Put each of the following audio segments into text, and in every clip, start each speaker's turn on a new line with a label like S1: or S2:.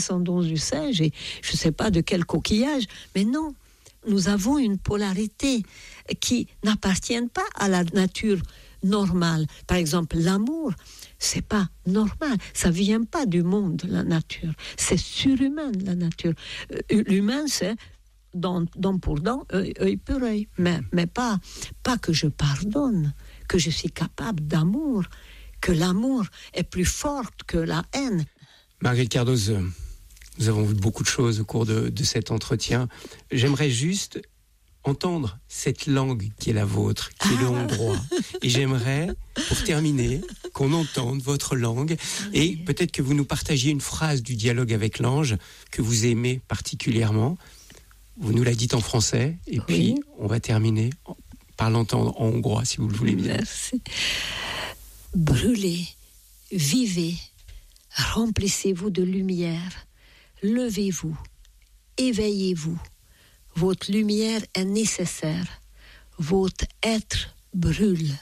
S1: descendons du singe et je ne sais pas de quel coquillage, mais non, nous avons une polarité qui n'appartient pas à la nature normale. Par exemple, l'amour, c'est pas normal, ça vient pas du monde, la nature, c'est surhumain, la nature. L'humain, c'est dent pour dent, œil pour œil, mais pas que je pardonne, que je suis capable d'amour, que l'amour est plus fort que la haine.
S2: Marguerite Cardoz, nous avons vu beaucoup de choses au cours de cet entretien. J'aimerais juste entendre cette langue qui est la vôtre, qui est le hongrois. Et j'aimerais, pour terminer, qu'on entende votre langue et peut-être que vous nous partagiez une phrase du dialogue avec l'ange que vous aimez particulièrement. Vous nous la dites en français et puis on va terminer par l'entendre en hongrois, si vous le voulez bien.
S1: Merci. Brûlez, vivez, remplissez-vous de lumière, levez-vous, éveillez-vous. Votre lumière est nécessaire. Votre être brûle.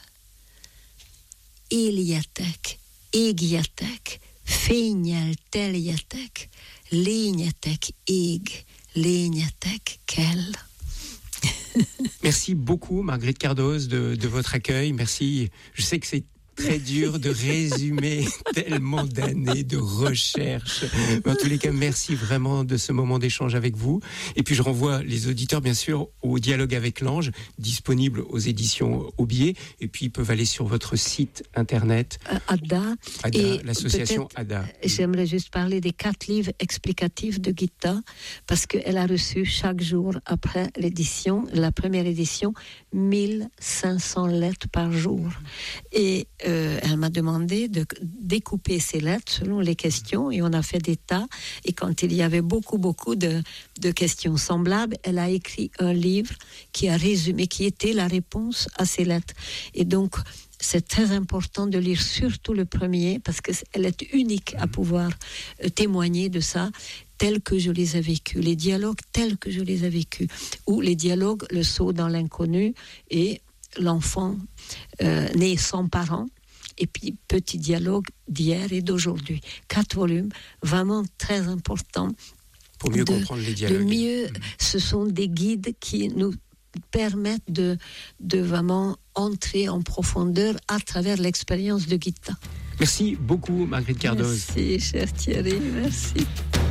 S1: Éljetek, égjetek, fénnyel teljetek, lényetek ég, lényetek kell.
S2: Merci beaucoup, Marguerite Cardoz, de votre accueil. Merci. Je sais que c'est très dur de résumer tellement d'années de recherche. Mais en tous les cas, merci vraiment de ce moment d'échange avec vous. Et puis je renvoie les auditeurs, bien sûr, au Dialogue avec l'Ange, disponible aux éditions Aubier. Et puis ils peuvent aller sur votre site internet.
S1: Ada,
S2: et l'association Ada.
S1: J'aimerais juste parler des 4 livres explicatifs de Gita, parce qu'elle a reçu chaque jour après l'édition, la première édition, 1500 lettres par jour. Et elle m'a demandé de découper ces lettres selon les questions et on a fait des tas. Et quand il y avait beaucoup de questions semblables, elle a écrit un livre qui a résumé, qui était la réponse à ces lettres. Et donc, c'est très important de lire surtout le premier parce qu'elle est unique à pouvoir témoigner de ça tels que je les ai vécus, les dialogues tels que je les ai vécus, ou les dialogues, le saut dans l'inconnu et l'enfant né sans parents. Et puis, petit dialogue d'hier et d'aujourd'hui. 4 volumes, vraiment très importants.
S2: Pour mieux comprendre les dialogues.
S1: Ce sont des guides qui nous permettent de vraiment entrer en profondeur à travers l'expérience de Gita.
S2: Merci beaucoup, Marguerite Cardoz.
S1: Merci, cher Thierry, merci.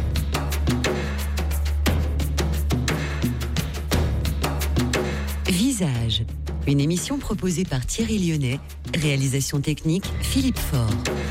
S3: Visage, une émission proposée par Thierry Lyonnais, réalisation technique Philippe Faure.